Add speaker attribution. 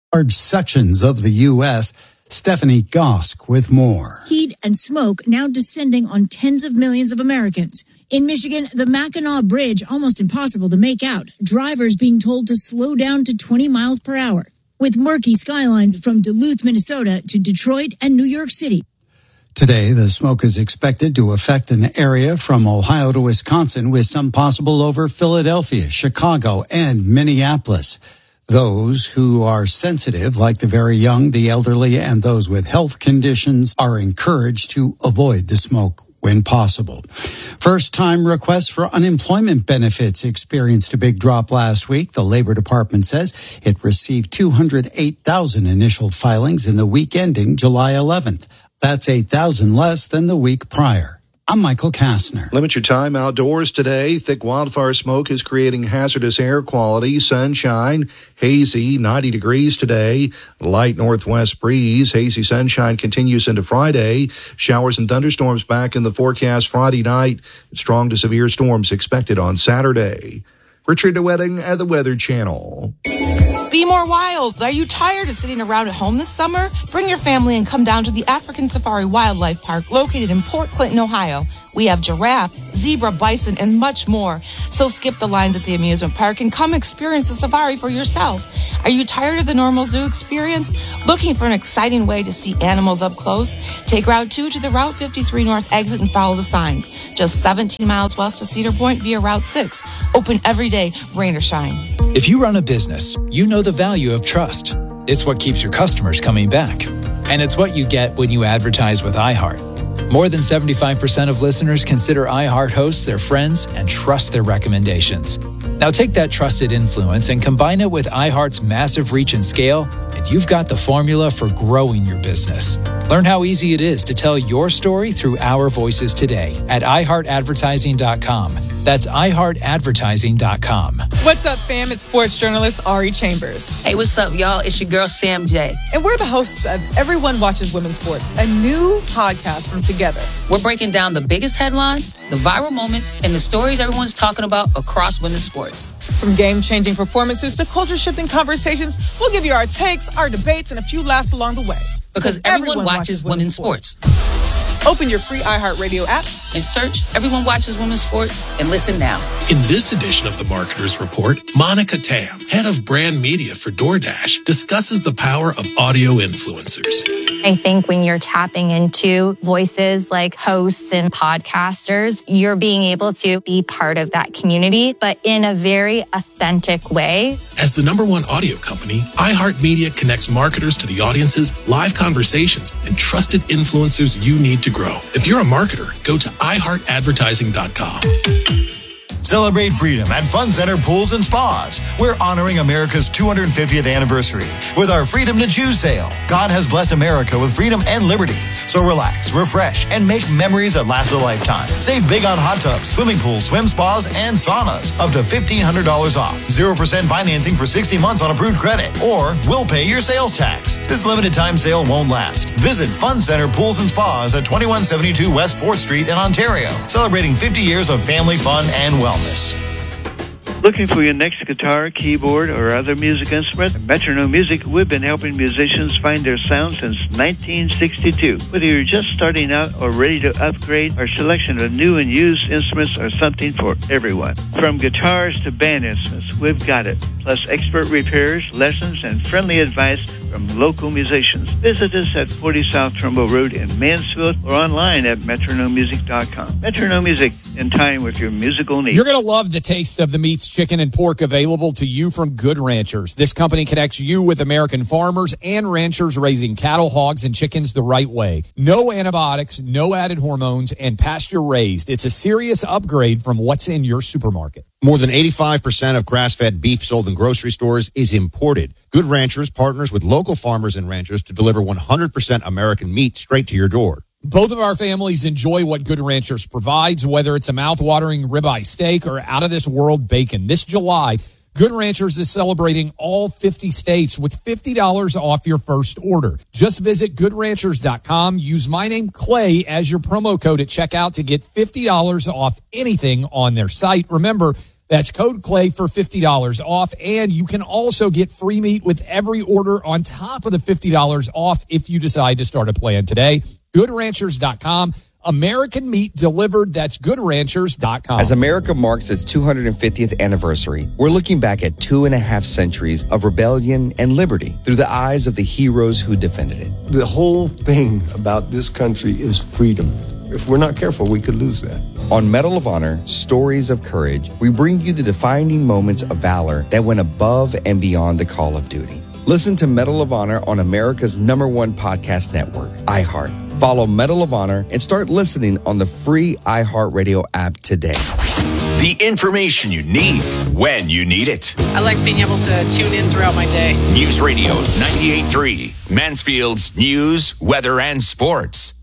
Speaker 1: large sections of the U.S. Stephanie Gosk with more.
Speaker 2: Heat and smoke now descending on tens of millions of Americans. In Michigan, the Mackinac Bridge almost impossible to make out. Drivers being told to slow down to 20 miles per hour. With murky skylines from Duluth, Minnesota to Detroit and New York City.
Speaker 1: Today, the smoke is expected to affect an area from Ohio to Wisconsin, with some possible over Philadelphia, Chicago, and Minneapolis. Those who are sensitive, like the very young, the elderly, and those with health conditions, are encouraged to avoid the smoke when possible. First-time requests for unemployment benefits experienced a big drop last week. The Labor Department says it received 208,000 initial filings in the week ending July 11th. That's 8,000 less than the week prior. I'm Michael Kastner.
Speaker 3: Limit your time outdoors today. Thick wildfire smoke is creating hazardous air quality. Sunshine, hazy, 90 degrees today. Light northwest breeze. Hazy sunshine continues into Friday. Showers and thunderstorms back in the forecast Friday night. Strong to severe storms expected on Saturday. Richard DeWetting at the Weather Channel.
Speaker 4: Be more wild. Are you tired of sitting around at home this summer? Bring your family and come down to the African Safari Wildlife Park located in Port Clinton, Ohio. We have giraffe, zebra, bison, and much more. So skip the lines at the amusement park and come experience the safari for yourself. Are you tired of the normal zoo experience? Looking for an exciting way to see animals up close? Take Route 2 to the Route 53 North exit and follow the signs. Just 17 miles west of Cedar Point via Route 6. Open every day, rain or shine.
Speaker 5: If you run a business, you know the value of trust. It's what keeps your customers coming back. And it's what you get when you advertise with iHeart. More than 75% of listeners consider iHeart hosts their friends and trust their recommendations. Now take that trusted influence and combine it with iHeart's massive reach and scale, and you've got the formula for growing your business. Learn how easy it is to tell your story through our voices today at iHeartAdvertising.com. That's iHeartAdvertising.com.
Speaker 6: What's up, fam? It's sports journalist Ari Chambers.
Speaker 7: Hey, what's up, y'all? It's your girl, Sam J.
Speaker 6: And we're the hosts of Everyone Watches Women's Sports, a new podcast from Together.
Speaker 7: We're breaking down the biggest headlines, the viral moments, and the stories everyone's talking about across women's sports.
Speaker 6: From game-changing performances to culture-shifting conversations, we'll give you our takes, our debates, and a few laughs along the way.
Speaker 7: Because everyone watches women's sports.
Speaker 6: Open your free iHeartRadio app
Speaker 7: and search Everyone Watches Women's Sports and listen now.
Speaker 8: In this edition of the Marketer's Report, Monica Tam, head of brand media for DoorDash, discusses the power of audio influencers.
Speaker 9: I think when you're tapping into voices like hosts and podcasters, you're being able to be part of that community, but in a very authentic way.
Speaker 8: As the #1 audio company, iHeartMedia connects marketers to the audiences, live conversations, and trusted influencers you need to grow. If you're a marketer, go to iHeartAdvertising.com.
Speaker 10: Celebrate freedom at Fun Center Pools and Spas. We're honoring America's 250th anniversary with our Freedom to Choose sale. God has blessed America with freedom and liberty. So relax, refresh, and make memories that last a lifetime. Save big on hot tubs, swimming pools, swim spas, and saunas. Up to $1,500 off. 0% financing for 60 months on approved credit. Or we'll pay your sales tax. This limited time sale won't last. Visit Fun Center Pools and Spas at 2172 West 4th Street in Ontario. Celebrating 50 years of family fun and wellness.
Speaker 11: Looking for your next guitar, keyboard, or other music instrument? At Metronome Music, we've been helping musicians find their sound since 1962. Whether you're just starting out or ready to upgrade, our selection of new and used instruments are something for everyone. From guitars to band instruments, we've got it. Plus expert repairs, lessons, and friendly advice from local musicians. Visit us at 40 South Trumbull Road in Mansfield or online at metronomemusic.com. Metronome Music, in time with your musical needs.
Speaker 12: You're going to love the taste of the meats, chicken, and pork available to you from Good Ranchers. This company connects you with American farmers and ranchers raising cattle, hogs, and chickens the right way. No antibiotics, no added hormones, and pasture raised. It's a serious upgrade from what's in your supermarket.
Speaker 13: More than 85% of grass-fed beef sold in grocery stores is imported. Good Ranchers partners with local farmers and ranchers to deliver 100% American meat straight to your door.
Speaker 12: Both of our families enjoy what Good Ranchers provides, whether it's a mouth-watering ribeye steak or out-of-this-world bacon. This July, Good Ranchers is celebrating all 50 states with $50 off your first order. Just visit GoodRanchers.com. Use my name, Clay, as your promo code at checkout to get $50 off anything on their site. Remember, That's code CLAY for $50 off, and you can also get free meat with every order on top of the $50 off if you decide to start a plan today. GoodRanchers.com. American meat delivered. That's GoodRanchers.com.
Speaker 14: As America marks its 250th anniversary, we're looking back at 2.5 centuries of rebellion and liberty through the eyes of the heroes who defended it.
Speaker 15: The whole thing about this country is freedom. If we're not careful, we could lose that.
Speaker 14: On Medal of Honor, Stories of Courage, we bring you the defining moments of valor that went above and beyond the call of duty. Listen to Medal of Honor on America's #1 podcast network, iHeart. Follow Medal of Honor and start listening on the free iHeartRadio app today.
Speaker 16: The information you need when you need it.
Speaker 17: I like being able to tune in throughout my day.
Speaker 16: News Radio 98.3, Mansfield's news, weather, and sports.